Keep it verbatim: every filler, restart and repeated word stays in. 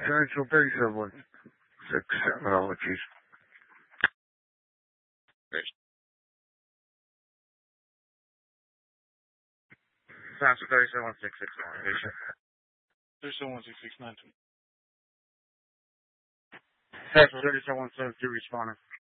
Central thirty-seven one six. Oh, jeez. Central thirty-seven one six six one. thirty-seven one six six nine two. Central thirty-seven one seven two responding.